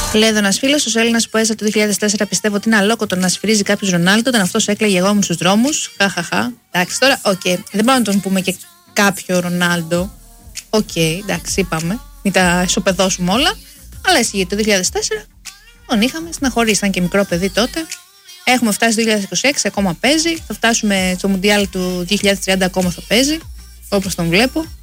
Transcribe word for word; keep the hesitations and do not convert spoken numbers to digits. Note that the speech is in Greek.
Λέει εδώ ένα φίλο, ο Έλληνα που έζησε το δύο χιλιάδες τέσσερα πιστεύω ότι είναι αλόκοτο να σφυρίζει κάποιο Ρονάλντο. Όταν αυτό έκλαιγε, εγώ ήμουν στου δρόμου. Χαχαχά. Εντάξει, τώρα, οκ. Okay. Δεν μπορούμε να τον πούμε και κάποιο Ρονάλντο. Οκ, okay, εντάξει, είπαμε. Μην τα ισοπεδώσουμε όλα. Αλλά εσύ το δύο χιλιάδες τέσσερα τον είχαμε στεναχωρήσει. Ήταν και μικρό παιδί τότε. Έχουμε φτάσει στο δύο χιλιάδες είκοσι έξι, ακόμα παίζει. Θα φτάσουμε στο Μουντιάλ του δύο χιλιάδες τριάντα, ακόμα θα παίζει. Όπως τον βλέπω.